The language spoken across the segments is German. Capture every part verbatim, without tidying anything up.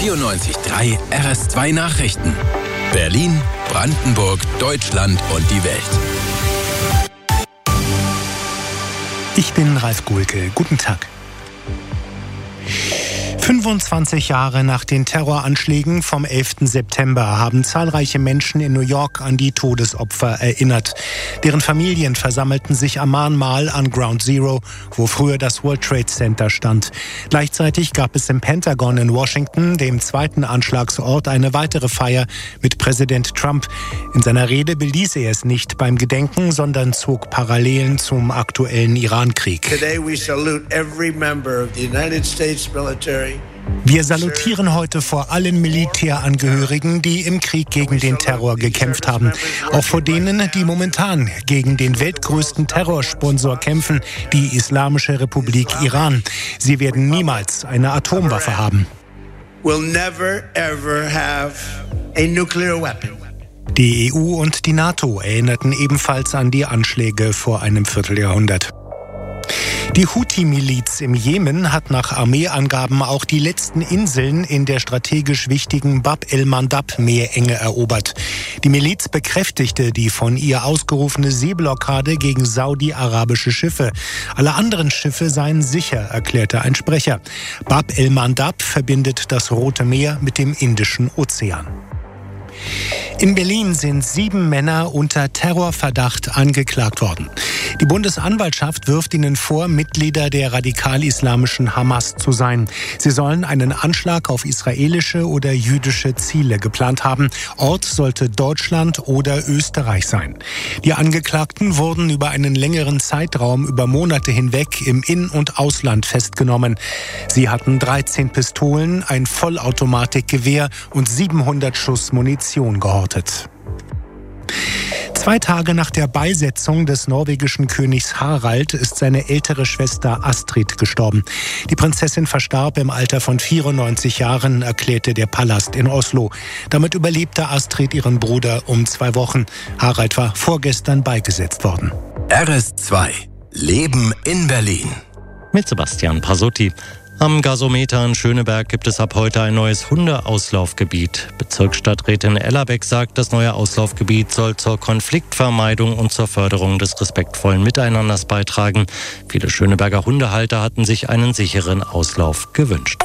vierundneunzig Komma drei R S zwei Nachrichten. Berlin, Brandenburg, Deutschland und die Welt. Ich bin Ralf Guhlke. Guten Tag. fünfundzwanzig Jahre nach den Terroranschlägen vom elften September haben zahlreiche Menschen in New York an die Todesopfer erinnert. Deren Familien versammelten sich am Mahnmal an Ground Zero, wo früher das World Trade Center stand. Gleichzeitig gab es im Pentagon in Washington, dem zweiten Anschlagsort, eine weitere Feier mit Präsident Trump. In seiner Rede beließ er es nicht beim Gedenken, sondern zog Parallelen zum aktuellen Irankrieg. Today we salute every member of the United States military. Wir salutieren heute vor allen Militärangehörigen, die im Krieg gegen den Terror gekämpft haben. Auch vor denen, die momentan gegen den weltgrößten Terrorsponsor kämpfen, die Islamische Republik Iran. Sie werden niemals eine Atomwaffe haben. Will never ever have a nuclear weapon. Die E U und die NATO erinnerten ebenfalls an die Anschläge vor einem Vierteljahrhundert. Die Houthi-Miliz im Jemen hat nach Armeeangaben auch die letzten Inseln in der strategisch wichtigen Bab el-Mandab-Meerenge erobert. Die Miliz bekräftigte die von ihr ausgerufene Seeblockade gegen saudi-arabische Schiffe. Alle anderen Schiffe seien sicher, erklärte ein Sprecher. Bab el-Mandab verbindet das Rote Meer mit dem Indischen Ozean. In Berlin sind sieben Männer unter Terrorverdacht angeklagt worden. Die Bundesanwaltschaft wirft ihnen vor, Mitglieder der radikal-islamischen Hamas zu sein. Sie sollen einen Anschlag auf israelische oder jüdische Ziele geplant haben. Ort sollte Deutschland oder Österreich sein. Die Angeklagten wurden über einen längeren Zeitraum über Monate hinweg im In- und Ausland festgenommen. Sie hatten dreizehn Pistolen, ein Vollautomatikgewehr und siebenhundert Schuss Munition gehortet. Zwei Tage nach der Beisetzung des norwegischen Königs Harald ist seine ältere Schwester Astrid gestorben. Die Prinzessin verstarb im Alter von vierundneunzig Jahren, erklärte der Palast in Oslo. Damit überlebte Astrid ihren Bruder um zwei Wochen. Harald war vorgestern beigesetzt worden. R S zwei. Leben in Berlin. Mit Sebastian Pasotti. Am Gasometer in Schöneberg gibt es ab heute ein neues Hundeauslaufgebiet. Bezirksstadträtin Ellerbeck sagt, das neue Auslaufgebiet soll zur Konfliktvermeidung und zur Förderung des respektvollen Miteinanders beitragen. Viele Schöneberger Hundehalter hatten sich einen sicheren Auslauf gewünscht.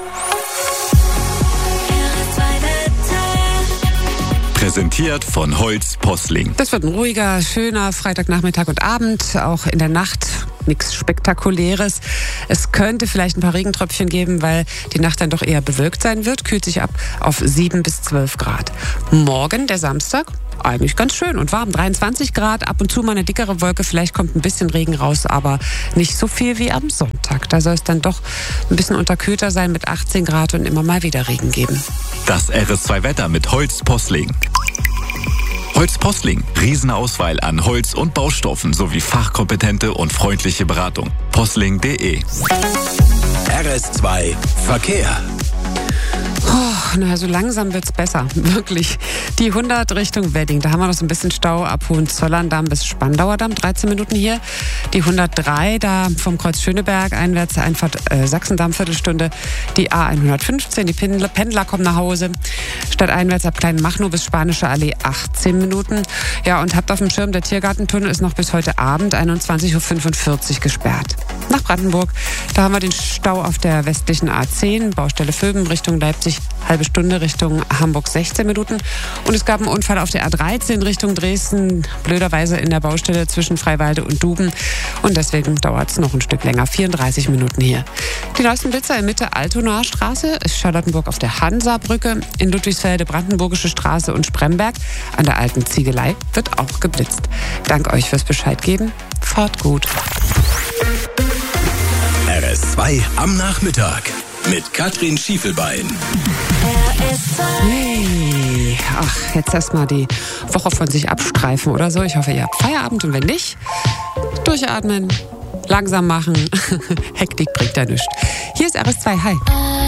Präsentiert von Holz Posling. Das wird ein ruhiger, schöner Freitagnachmittag und Abend, auch in der Nacht. Nichts Spektakuläres. Es könnte vielleicht ein paar Regentröpfchen geben, weil die Nacht dann doch eher bewölkt sein wird. Kühlt sich ab auf sieben bis zwölf Grad. Morgen, der Samstag, eigentlich ganz schön und warm. dreiundzwanzig Grad, ab und zu mal eine dickere Wolke. Vielleicht kommt ein bisschen Regen raus, aber nicht so viel wie am Sonntag. Da soll es dann doch ein bisschen unterkühlter sein mit achtzehn Grad und immer mal wieder Regen geben. Das R S zwei Wetter mit Holz Posling. Holz Posling. Riesenauswahl an Holz- und Baustoffen sowie fachkompetente und freundliche Beratung. posling punkt de. R S zwei Verkehr. Oh, na, so langsam wird's besser, wirklich. Die hundert Richtung Wedding, da haben wir noch so ein bisschen Stau ab Hohenzollern-Damm bis Spandauer Damm, dreizehn Minuten hier. Die hundertdrei, da vom Kreuz Schöneberg einwärts, Einfahrt äh, Sachsendamm, Viertelstunde. Die A hundertfünfzehn, die Pendler, Pendler kommen nach Hause. Stadteinwärts ab Kleinmachnow bis Spanische Allee, achtzehn Minuten. Ja, und habt auf dem Schirm, der Tiergartentunnel ist noch bis heute Abend, einundzwanzig Uhr fünfundvierzig gesperrt. Nach Brandenburg, da haben wir den Stau auf der westlichen A zehn, Baustelle Vöben Richtung Leipzig, halbe Stunde Richtung Hamburg, sechzehn Minuten. Und es gab einen Unfall auf der A dreizehn Richtung Dresden, blöderweise in der Baustelle zwischen Freiwalde und Duben. Und deswegen dauert es noch ein Stück länger, vierunddreißig Minuten hier. Die neuesten Blitzer in Mitte Altonaer Straße, ist Charlottenburg auf der Hansabrücke, in Ludwigsfelde Brandenburgische Straße und Spremberg an der alten Ziegelei wird auch geblitzt. Dank euch fürs Bescheid geben. Fahrt gut. R S zwei am Nachmittag mit Katrin Schiefelbein. Hey, ach, jetzt erstmal die Woche von sich abstreifen oder so. Ich hoffe, ihr habt Feierabend und wenn nicht, durchatmen, langsam machen. Hektik bringt ja nichts. Hier ist R S zwei, hi.